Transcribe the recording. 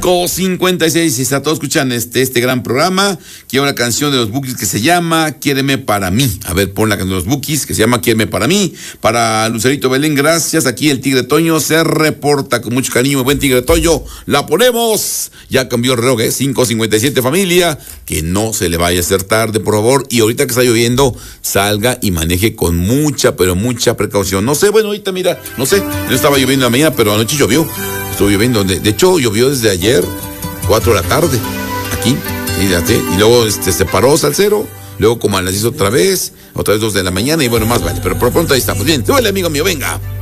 56, y está todos escuchan este gran programa. Quiero la canción de los Bukis que se llama Quiéreme para mí. A ver, pon la canción de los Bukis que se llama Quiéreme para mí. Para Lucerito Belén, gracias. Aquí el Tigre Toño se reporta con mucho cariño. Buen Tigre Toño, la ponemos. Ya cambió el reloj, 5:57, familia. Que no se le vaya a hacer tarde, por favor. Y ahorita que está lloviendo, salga y maneje con mucha, pero mucha precaución. No sé, bueno, ahorita mira, no sé. No estaba lloviendo en la mañana, pero anoche llovió. Estuvo lloviendo. De hecho, llovió desde ayer, 4 de la tarde, aquí, y luego se paró Salcero, luego como a las 10 otra vez 2 de la mañana, y bueno, más vale, pero por pronto ahí estamos. Bien, súbele, amigo mío, venga.